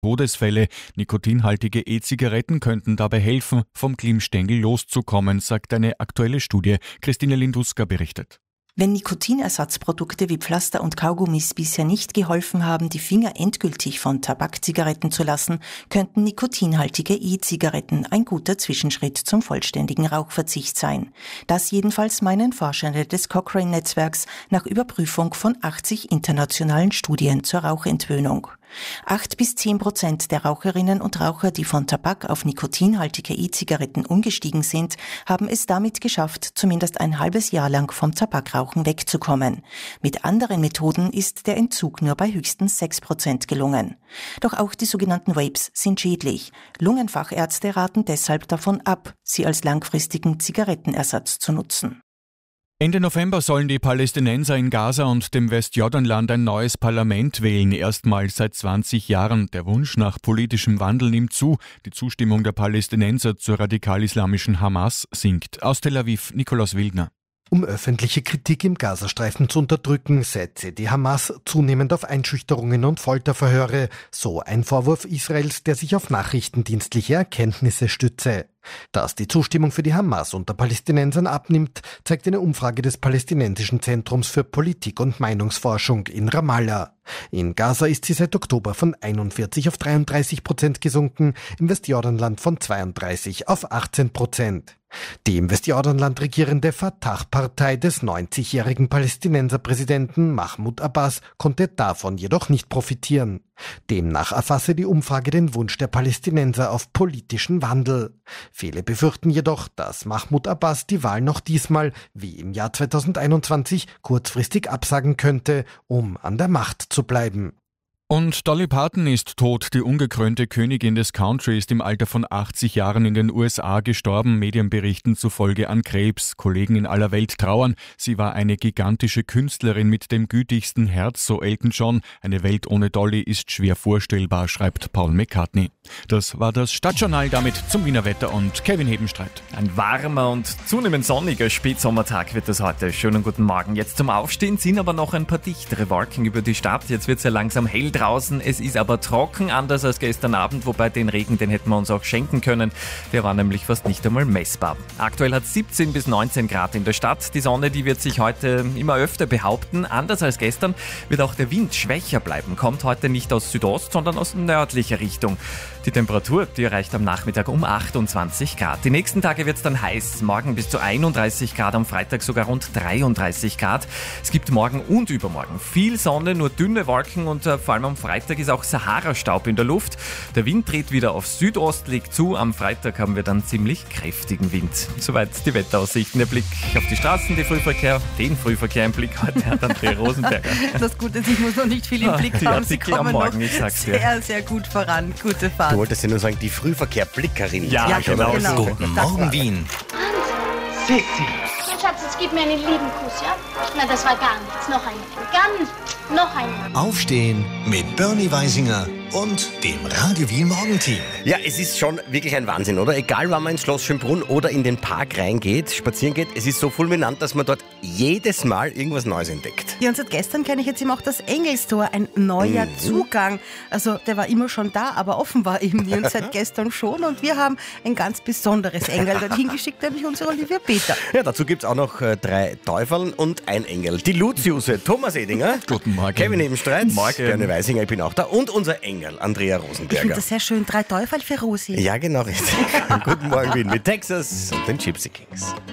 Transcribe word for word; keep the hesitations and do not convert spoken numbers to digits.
Todesfälle. Nikotinhaltige E-Zigaretten könnten dabei helfen, vom Glimmstängel loszukommen, sagt eine aktuelle Studie. Christine Linduska berichtet. Wenn Nikotinersatzprodukte wie Pflaster und Kaugummis bisher nicht geholfen haben, die Finger endgültig von Tabakzigaretten zu lassen, könnten nikotinhaltige E-Zigaretten ein guter Zwischenschritt zum vollständigen Rauchverzicht sein. Das jedenfalls meinen Forschende des Cochrane-Netzwerks nach Überprüfung von achtzig internationalen Studien zur Rauchentwöhnung. Acht bis zehn Prozent der Raucherinnen und Raucher, die von Tabak auf nikotinhaltige E-Zigaretten umgestiegen sind, haben es damit geschafft, zumindest ein halbes Jahr lang vom Tabakrauchen wegzukommen. Mit anderen Methoden ist der Entzug nur bei höchstens sechs Prozent gelungen. Doch auch die sogenannten Vapes sind schädlich. Lungenfachärzte raten deshalb davon ab, sie als langfristigen Zigarettenersatz zu nutzen. Ende November sollen die Palästinenser in Gaza und dem Westjordanland ein neues Parlament wählen, erstmals seit zwanzig Jahren. Der Wunsch nach politischem Wandel nimmt zu. Die Zustimmung der Palästinenser zur radikal-islamischen Hamas sinkt. Aus Tel Aviv, Nikolaus Wildner. Um öffentliche Kritik im Gazastreifen zu unterdrücken, setze die Hamas zunehmend auf Einschüchterungen und Folterverhöre. So ein Vorwurf Israels, der sich auf nachrichtendienstliche Erkenntnisse stütze. Dass die Zustimmung für die Hamas unter Palästinensern abnimmt, zeigt eine Umfrage des Palästinensischen Zentrums für Politik- und Meinungsforschung in Ramallah. In Gaza ist sie seit Oktober von einundvierzig auf dreiunddreißig Prozent gesunken, im Westjordanland von zweiunddreißig auf achtzehn Prozent. Die im Westjordanland regierende Fatah-Partei des neunzigjährigen Palästinenserpräsidenten Mahmoud Abbas konnte davon jedoch nicht profitieren. Demnach erfasse die Umfrage den Wunsch der Palästinenser auf politischen Wandel. Viele befürchten jedoch, dass Mahmoud Abbas die Wahl noch diesmal, wie im Jahr zweitausendeinundzwanzig, kurzfristig absagen könnte, um an der Macht zu bleiben. Und Dolly Parton ist tot. Die ungekrönte Königin des Country ist im Alter von achtzig Jahren in den U S A gestorben, Medienberichten zufolge an Krebs. Kollegen in aller Welt trauern. Sie war eine gigantische Künstlerin mit dem gütigsten Herz, so Elton John. Eine Welt ohne Dolly ist schwer vorstellbar, schreibt Paul McCartney. Das war das Stadtjournal, damit zum Wiener Wetter und Kevin Hebenstreit. Ein warmer und zunehmend sonniger Spätsommertag wird das heute. Schönen guten Morgen. Jetzt zum Aufstehen ziehen aber noch ein paar dichtere Wolken über die Stadt. Jetzt wird es ja langsam hell draußen. Es ist aber trocken, anders als gestern Abend, wobei den Regen, den hätten wir uns auch schenken können. Der war nämlich fast nicht einmal messbar. Aktuell hat es siebzehn bis neunzehn Grad in der Stadt. Die Sonne, die wird sich heute immer öfter behaupten. Anders als gestern wird auch der Wind schwächer bleiben. Kommt heute nicht aus Südost, sondern aus nördlicher Richtung. Die Temperatur, die erreicht am Nachmittag um achtundzwanzig Grad. Die nächsten Tage wird es dann heiß. Morgen bis zu einunddreißig Grad, am Freitag sogar rund dreiunddreißig Grad. Es gibt morgen und übermorgen viel Sonne, nur dünne Wolken und äh, vor allem am Freitag ist auch Sahara-Staub in der Luft. Der Wind dreht wieder auf Südost, legt zu. Am Freitag haben wir dann ziemlich kräftigen Wind. Soweit die Wetteraussichten. Der Blick auf die Straßen, die Frühverkehr, den Frühverkehr im Blick heute hat Andrea Rosenberger. Das Gute ist, ich muss noch nicht viel im Blick die haben. Sie Artikel am kommen Morgen, noch ich sag's dir. sehr, sehr gut voran. Gute Fahrt. Du wolltest ja nur sagen, die Frühverkehr-Blickerin. Ja, Ja, genau. genau. So. Guten Das Morgen, war- Wien. Mein Schatz, jetzt gib mir einen lieben Kuss, ja? Na, das war gar nichts. Noch einen. Ganz, noch einen. Aufstehen mit Bernie Weisinger und dem Radio Wien Morgenteam. Ja, es ist schon wirklich ein Wahnsinn, oder? Egal, wann man ins Schloss Schönbrunn oder in den Park reingeht, spazieren geht, es ist so fulminant, dass man dort jedes Mal irgendwas Neues entdeckt. Ja, und seit gestern kenne ich jetzt eben auch das Engelstor, ein neuer Mhm. Zugang. Also der war immer schon da, aber offen war eben nie und seit gestern schon. Und wir haben ein ganz besonderes Engel dorthin geschickt, nämlich unsere Olivia Peter. Ja, dazu gibt es auch noch äh, drei Teufeln und ein Engel. Die Luziuse, Thomas Edinger. Guten Morgen. Kevin Ebenstreit. Morgen. Bernie Weisinger, ich bin auch da. Und unser Engel, Andrea Ich finde Rosenberger. das sehr schön. Drei Teufel für Rosi. Ja, genau richtig. Guten Morgen, Wien mit Texas und den Gypsy Kings.